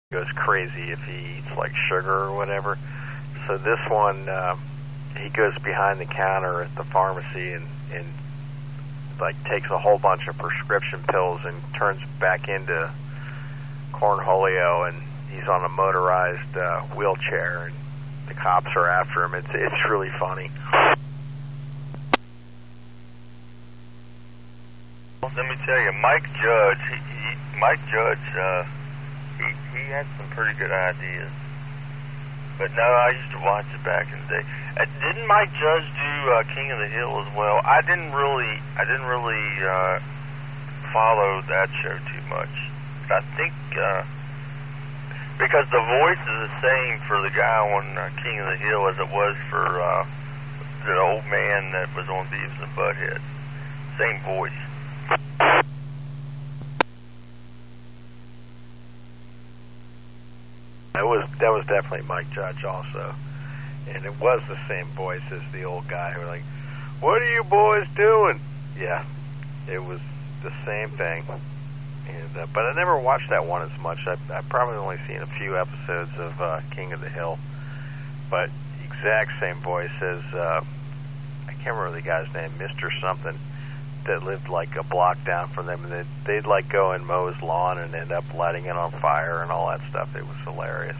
goes crazy if he eats like sugar or whatever. So this one, he goes behind the counter at the pharmacy and like takes a whole bunch of prescription pills and turns back into Cornholio, and he's on a motorized wheelchair, and the cops are after him. It's really funny. Well, let me tell you, Mike Judge, he had some pretty good ideas. But no, I used to watch it back in the day. Didn't Mike Judge do King of the Hill as well? I didn't really follow that show too much. But I think because the voice is the same for the guy on King of the Hill as it was for the old man that was on Beavis and Butthead. Same voice. That was definitely Mike Judge also, and it was the same voice as the old guy who was like, "What are you boys doing?" Yeah, it was the same thing. And but I never watched that one as much. I've probably only seen a few episodes of King of the Hill, but exact same voice as I can't remember the guy's name, Mr. Something, that lived like a block down from them, and they'd like go and mow his lawn and end up lighting it on fire and all that stuff. It was hilarious.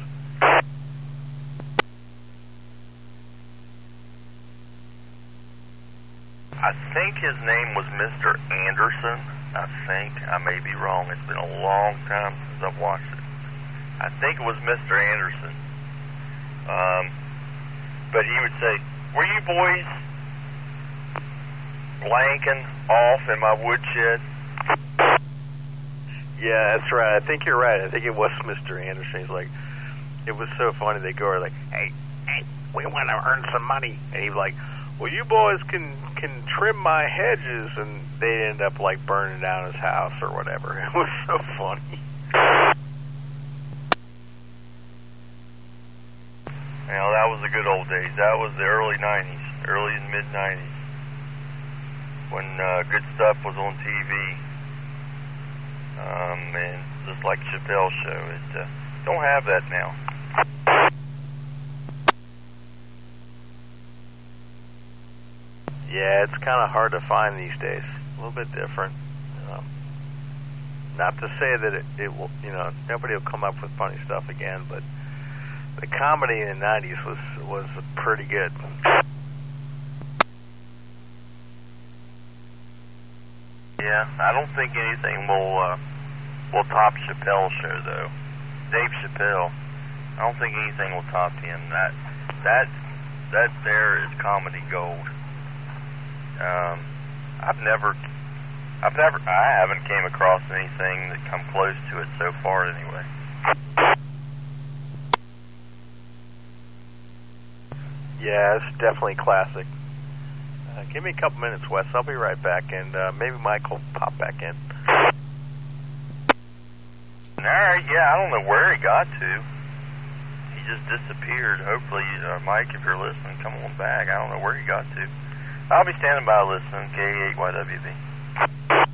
I think his name was Mr. Anderson. I may be wrong. It's been a long time since I've watched it. I think it was Mr. Anderson. But he would say, "Were you boys blanking off in my woodshed?" Yeah, that's right. I think you're right. I think it was Mr. Anderson. He's like, it was so funny. They go like, hey, we want to earn some money. And he's like, well, you boys can trim my hedges, and they end up like burning down his house or whatever. It was so funny. You know, that was the good old days. That was the early 90s, early and mid 90s, when good stuff was on TV. And just like Chappelle's show, it don't have that now. Yeah, it's kind of hard to find these days. A little bit different. Not to say that it will, nobody will come up with funny stuff again, but the comedy in the 90s was pretty good. Yeah, I don't think anything will top Chappelle's show though. Dave Chappelle, I don't think anything will top him. That there is comedy gold. I haven't came across anything that come close to it so far anyway. Yeah, it's definitely classic. Give me a couple minutes, Wes. I'll be right back, and maybe Mike will pop back in. Alright, yeah, I don't know where he got to. He just disappeared. Hopefully, Mike, if you're listening, come on back. I don't know where he got to. I'll be standing by listening, K8YWB.